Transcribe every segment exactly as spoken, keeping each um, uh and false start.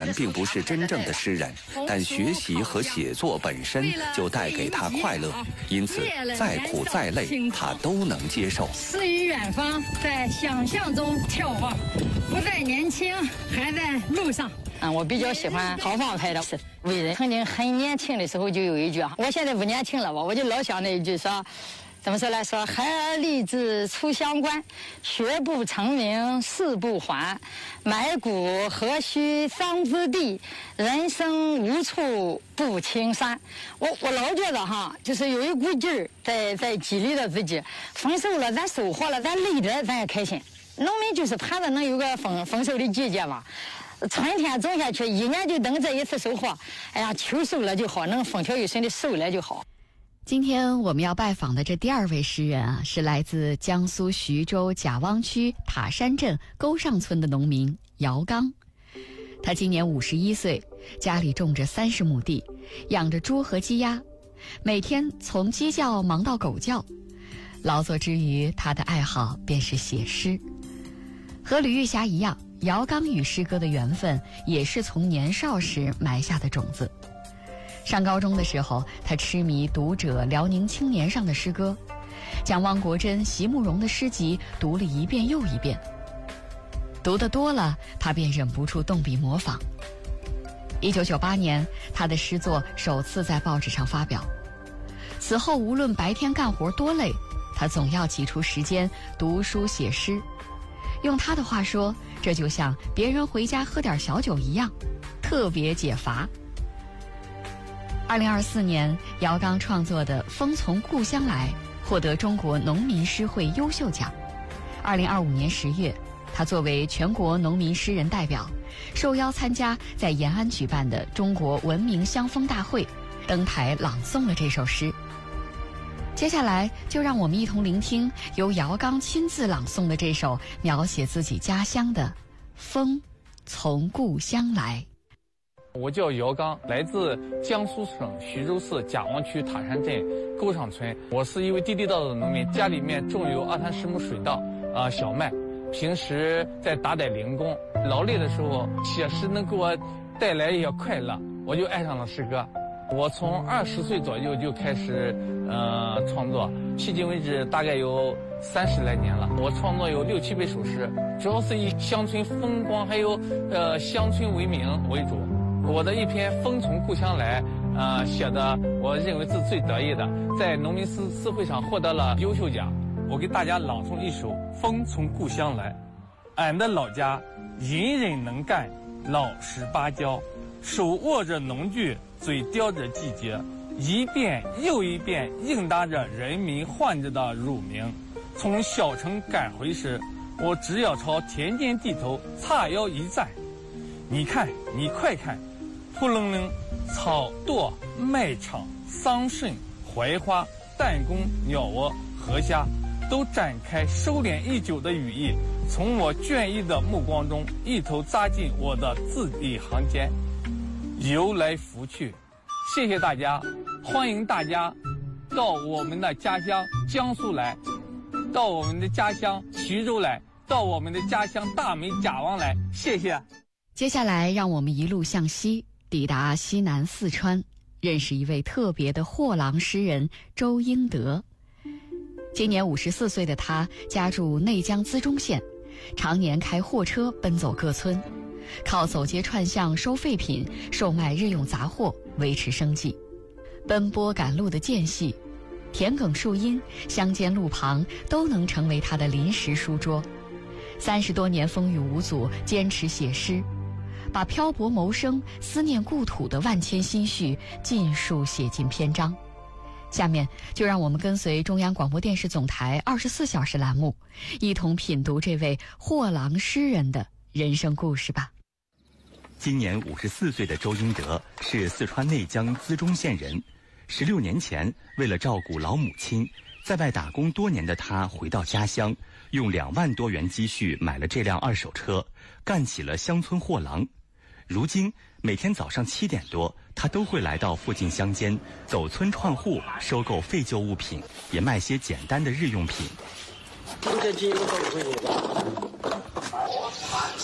并不是真正的诗人，但学习和写作本身就带给他快乐，因此再苦再累，他都能接受。 诗与远方，在想象中眺望，不再年轻，还在路上。嗯，我比较喜欢豪放派的伟人。曾经很年轻的时候就有一句，我现在不年轻了吧，我就老想那一句说。怎么说来说？孩儿立志出乡关，学不成名誓不还。埋骨何须桑枝地，人生无处不青山。我我老觉得哈，就是有一股劲儿在在激励着自己。丰收了，咱收获了，咱累着咱也开心。农民就是盼着能有个丰丰收的季节嘛。春天种下去，一年就等这一次收获。哎呀，秋收了就好，能风调雨顺的收了就好。 今天我们要拜访的这第二位诗人啊，是来自江苏徐州贾汪区塔山镇沟上村的农民姚刚。他今年五十一岁，家里种着三十亩地，养着猪和鸡鸭，每天从鸡叫忙到狗叫。劳作之余，他的爱好便是写诗。和吕玉霞一样，姚刚与诗歌的缘分也是从年少时埋下的种子。上高中的时候，他痴迷《读者》《辽宁青年》上的诗歌，将汪国真、席慕容的诗集读了一遍又一遍。读得多了，他便忍不住动笔模仿。一九九八年，他的诗作首次在报纸上发表。此后，无论白天干活多累，他总要挤出时间读书写诗。用他的话说，这就像别人回家喝点小酒一样，特别解乏。二零二四年，姚刚创作的《风从故乡来》获得中国农民诗会优秀奖。二零二五年十月，他作为全国农民诗人代表，受邀参加在延安举办的中国文明乡风大会，登台朗诵了这首诗。接下来，就让我们一同聆听由姚刚亲自朗诵的这首描写自己家乡的《风从故乡来》。 我叫姚刚，来自江苏省徐州市贾汪区塔山镇沟上村。我是一位地地道道的农民，家里面种有二三十亩水稻，啊、呃、小麦。平时在打点零工，劳累的时候写诗能给我带来一些快乐，我就爱上了诗歌。我从二十岁左右就开始呃创作，迄今为止大概有三十来年了。我创作有六七百首诗，主要是以乡村风光还有呃乡村为名为主。我的一篇《风从故乡来》，呃，写的我认为是最得意的，在农民诗诗会上获得了优秀奖。我给大家朗诵一首《风从故乡来》。俺的老家隐忍能干，老实巴交，手握着农具，嘴叼着季节，一遍又一遍应答着人民唤着的乳名。从小城赶回时，我只要朝田间地头叉腰一站，你看，你快看，扑棱棱，草垛、麦场、桑葚、槐花、弹弓、鸟窝、河虾，都展开收敛已久的羽翼，从我倦意的目光中一头扎进我的字里行间，游来拂去。谢谢大家，欢迎大家到我们的家乡江苏来，到我们的家乡徐州来，到我们的家乡大美贾汪来，谢谢。 接下来让我们一路向西，抵达西南四川，认识一位特别的货郎诗人周英德。今年五十四岁的他家住内江资中县，常年开货车奔走各村，靠走街串巷收废品、售卖日用杂货维持生计。奔波赶路的间隙，田埂树荫、乡间路旁都能成为他的临时书桌。三十多年风雨无阻，坚持写诗，把漂泊谋生、思念故土的万千心绪尽数写进篇章。下面就让我们跟随中央广播电视总台二十四小时栏目，一同品读这位货郎诗人的人生故事吧。 今年五十四岁的周英德是四川内江资中县人。十六年前，为了照顾老母亲，在外打工多年的他回到家乡，用两万多元积蓄买了这辆二手车，干起了乡村货郎。如今每天早上七点多，他都会来到附近乡间，走村串户，收购废旧物品，也卖些简单的日用品。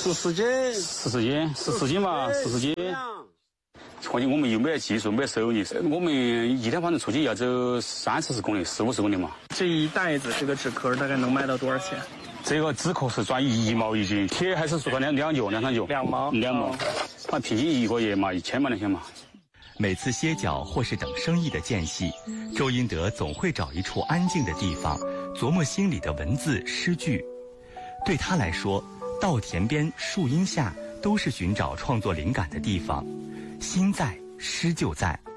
十四斤， 十四斤，十四斤吧，十四斤。况且我们又没技术，没手艺，我们一天反正出去要走三四十公里、四五十公里嘛。 这一袋子这个纸壳大概能卖到多少钱？ 这个纸壳是赚一毛一斤，铁还是说两两角、两三角？ 两毛， 两毛。反正平均一个月嘛，一千嘛，两千嘛。 每次歇脚或是等生意的间隙，周英德总会找一处安静的地方，琢磨心里的文字诗句。对他来说，稻田边、树荫下都是寻找创作灵感的地方。心在，诗就在。